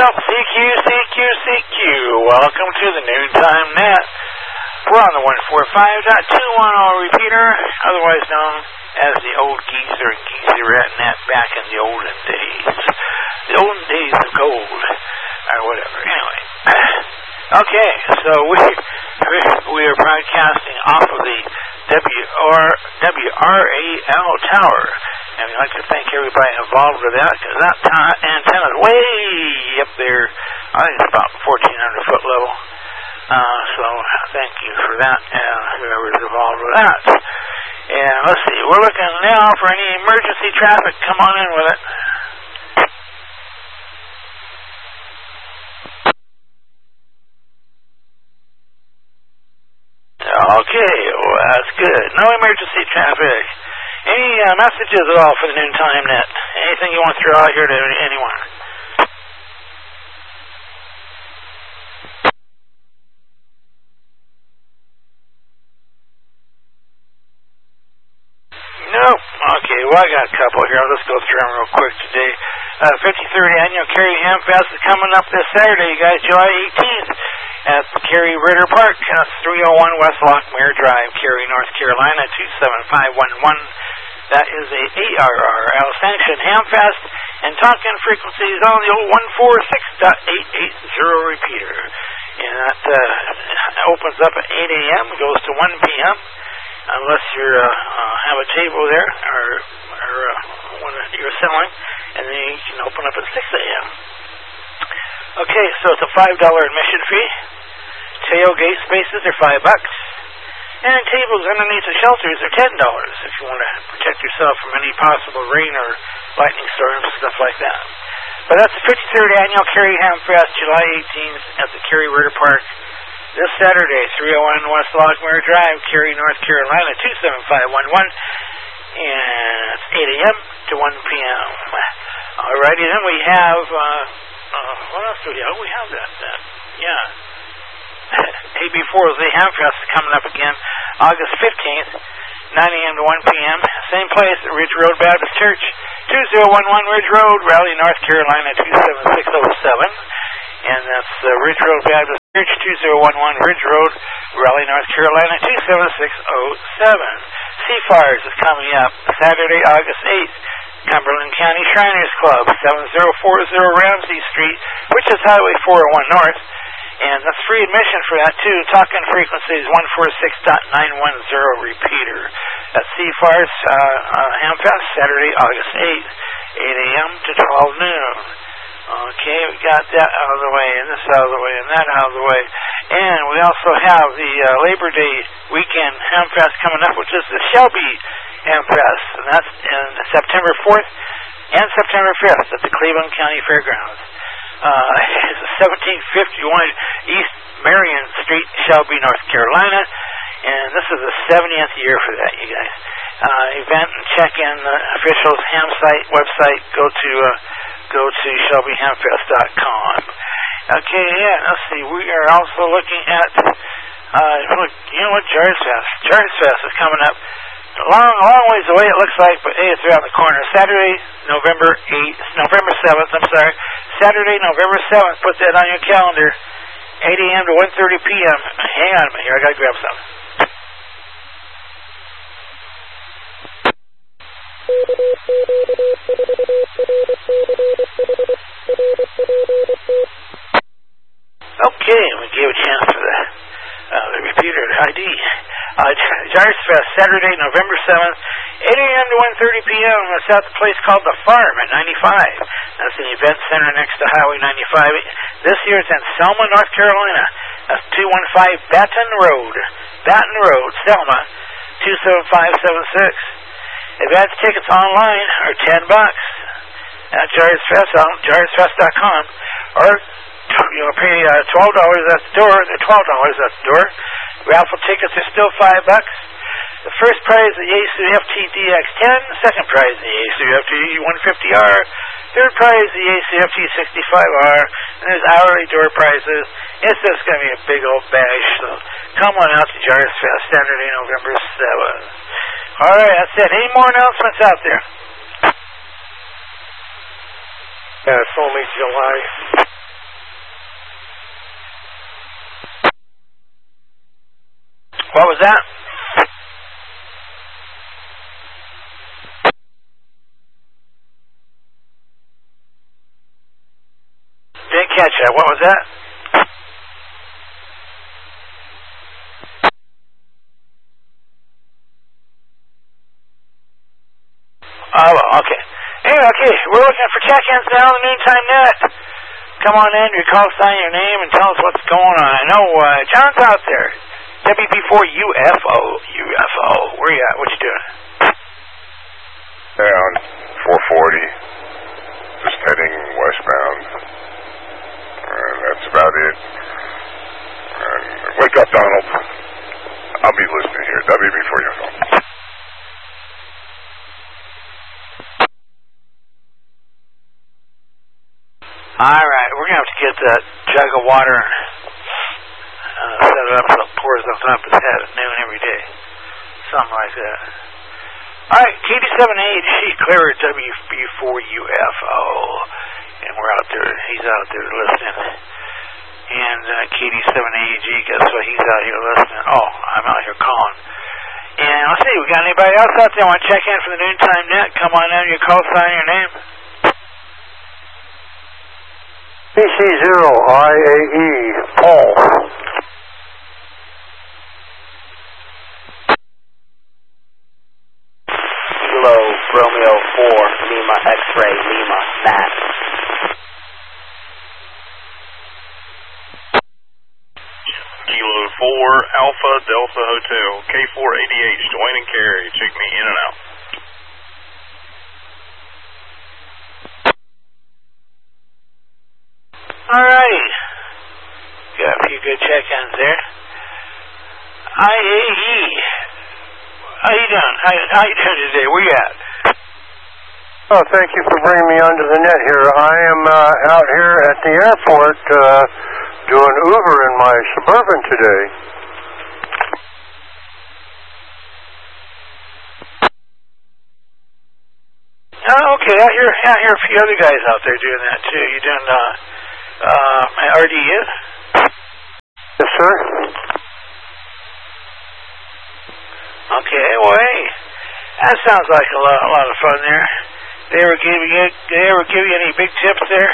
yourself, CQ, CQ, CQ. Welcome to the Noontime Net. We're on the 145.210 repeater, otherwise known as the Old Geezer and Geezerette Net back in the olden days. The olden days of gold, or whatever. Anyway. Okay, so we are broadcasting off of the WRAL tower. And we'd like to thank everybody involved with that, because that antenna is way up there. I think it's about 1,400 foot level. So thank you for that, whoever's involved with that. And let's see, we're looking now for any emergency traffic. Come on in with it. Okay, well, that's good. No emergency traffic. Any messages at all for the Noontime Net? Anything you want to throw out here to anyone? Nope. Okay, well, I got a couple here. Let's go through them real quick today. 53rd Annual Cary Hamfest is coming up this Saturday, you guys, July 18th. At Cary Ritter Park. That's 301 West Lockmere Drive, Cary, North Carolina, 27511. That is a ARRL sanctioned Hamfest, and talk-in frequencies on the old 146.880 repeater. And that opens up at 8 a.m., goes to 1 p.m., unless you have a table there, or one that you're selling, and then you can open up at 6 a.m. Okay, so it's a $5 admission fee. Tailgate spaces are $5, and tables underneath the shelters are $10 if you want to protect yourself from any possible rain or lightning storms, stuff like that. But that's the 53rd Annual Cary Hamfest, July 18th at the Cary Ritter Park. This Saturday, 301 West Lockmere Drive, Cary, North Carolina, 27511, and it's 8 a.m. to 1 p.m. Alrighty, then we have, what else do we have? Oh, we have that, yeah. AB4 the Hamfest is coming up again, August 15th, 9 a.m. to 1 p.m. Same place at Ridge Road Baptist Church, 2011 Ridge Road, Raleigh, North Carolina, 27607. And that's Ridge Road Baptist Church, 2011 Ridge Road, Raleigh, North Carolina, 27607. Seafires is coming up Saturday, August 8th. Cumberland County Shriners Club, 7040 Ramsey Street, which is Highway 401 North. And that's free admission for that, too. Talk-in frequency is 146.910 repeater. That's Seafires Hamfest, Saturday, August 8th, 8 a.m. to 12 noon. Okay, we got that out of the way, and this out of the way, and that out of the way. And we also have the Labor Day weekend Hamfest coming up, which is the Shelby Hamfest, and that's in September 4th and September 5th at the Cleveland County Fairgrounds. It's 1751 East Marion Street, Shelby, North Carolina, and this is the 70th year for that, you guys. Event and check in the official's ham site website. Go to ShelbyHamfest.com. Okay, yeah, let's see. We are also looking at, Jars Fest. Jars Fest is coming up. A long ways away it looks like, but hey, it's around the corner. Saturday, November 7th, Saturday, November 7th, put that on your calendar, 8 a.m. to 1:30 p.m. Hang on a minute here, I gotta grab some. Okay, we gave a chance for the repeater ID. Jars Fest, Saturday, November 7th, 8 a.m. to 1:30 p.m. It's at the place called The Farm at 95. That's the event center next to Highway 95. This year it's in Selma, North Carolina. That's 215 Baton Road, Selma, 27576. Advance tickets online are $10 at Jars Fest on JarsFest.com, or you'll pay $12 at the door. They're $12 at the door. Raffle tickets are still $5. The first prize is the Yaesu FT DX10. The second prize is the Yaesu FT 150R. Third prize is the Yaesu FT 65R. And there's hourly door prizes. It's just going to be a big old bash. So come on out to Jars Fest, Saturday, November 7th. All right, that's it. Any more announcements out there? It's only July What was that? Didn't catch that. What was that? Oh, okay. Anyway, okay, we're looking for check-ins now on the Noontime Net. Come on in, your call sign, your name, and tell us what's going on. I know John's out there. WB4 UFO. Where you at? What you doing? Down 440. Just heading westbound. And that's about it. And wake up, Donald. I'll be listening here. WB4 UFO. Alright, we're going to have to get that jug of water set it up so it pours on top of his head at noon every day. Something like that. Alright, KD7AG, clear at WB4UFO. And we're out there, he's out there listening. And KD7AG, guess what, he's out here listening. Oh, I'm out here calling. And let's see, we got anybody else out there want to check in for the Noontime Net? Come on in, your call sign, your name. PC0IAE, Paul. Kilo Romeo 4, Lima X-Ray, Lima, Matt. Kilo 4, Alpha, Delta Hotel, K4ADH, Dwayne and Carey, check me in and out. Alrighty. Got a few good check-ins there. IAE. How you doing? How you doing today? Where you at? Oh, thank you for bringing me onto the net here. I am out here at the airport doing Uber in my Suburban today. Oh, okay. I hear a few other guys out there doing that too. You doing RDU? Yes, sir. Okay, well, hey, that sounds like a lot of fun there. Did they ever give you any big tips there?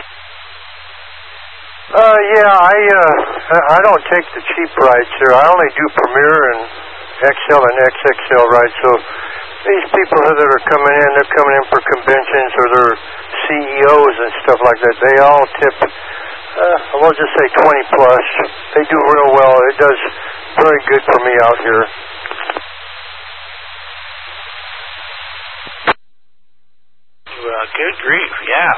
Yeah, I don't take the cheap rides here. I only do Premier and XL and XXL rides. So these people that are coming in, they're coming in for conventions or they're CEOs and stuff like that. They all tip, we'll just say 20 plus. They do real well. It does very good for me out here. Good grief, yeah.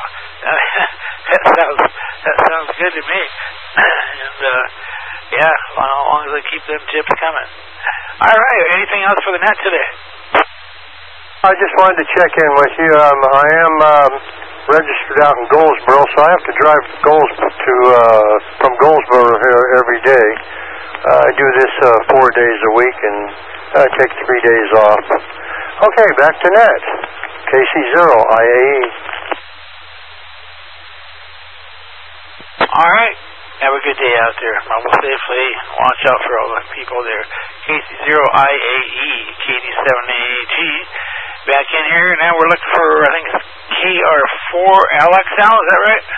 that sounds good to me. And yeah, as long as they keep them tips coming. All right, anything else for the net today? I just wanted to check in with you. I am registered out in Goldsboro, so I have to drive from Goldsboro here every day. I do this 4 days a week and I take 3 days off. Okay, back to net. KC0IAE. All right. Have a good day out there. Mobile safely. Watch out for all the people there. KC0IAE, KD7AG. Back in here. Now we're looking for, I think it's KR4LXL. Is that right?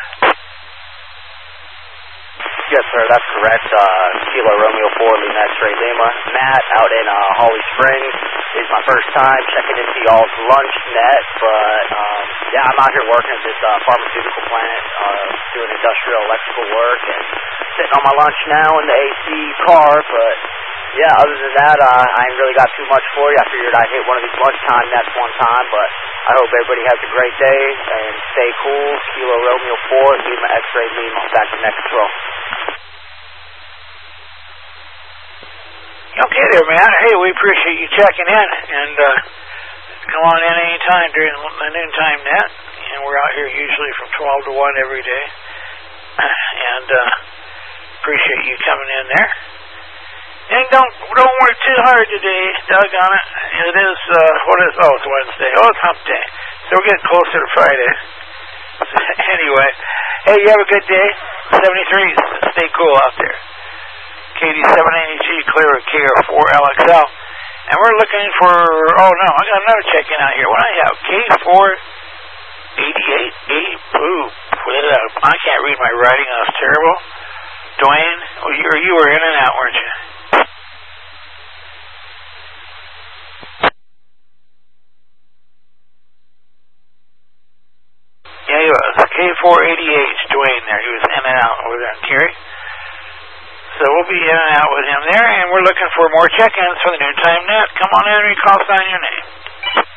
Yes, sir, that's correct. Kilo Romeo 4, Lima X-Ray Lima. Matt out in Holly Springs. It's my first time checking into y'all's lunch net, but yeah, I'm out here working at this pharmaceutical plant, doing industrial electrical work, and sitting on my lunch now in the AC car, but yeah, other than that, I ain't really got too much for you. I figured I'd hit one of these lunchtime nets one time, but I hope everybody has a great day, and stay cool. Kilo Romeo 4, Lima X-Ray Lima. Back to next row. Okay there, man. Hey, we appreciate you checking in, and come on in anytime during the noontime net, and we're out here usually from 12 to 1 every day, and appreciate you coming in there. And don't work too hard today, Doug, on it. It is, it's Wednesday. Oh, it's hump day. So we're getting closer to Friday. Anyway, hey, you have a good day. 73s. Stay cool out there. KD780G, clear with KR4LXL. And we're looking for, oh no, I got another check-in out here. What do I have? K488A, boo. I can't read my writing, that's terrible. Dwayne, you were in and out, weren't you? Yeah, he was. K488, Dwayne there. He was in and out over there in Cary. So we'll be in and out with him there, and we're looking for more check-ins for the Noontime Net. Come on in and call sign your name.